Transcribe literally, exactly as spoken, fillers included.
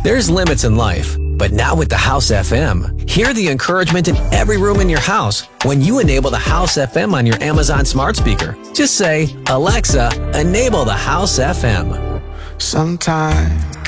There's limits in life, but not with the House F M. Hear the encouragement in every room in your house when you enable the House F M on your Amazon smart speaker. Just say, Alexa, enable the House F M. Sometimes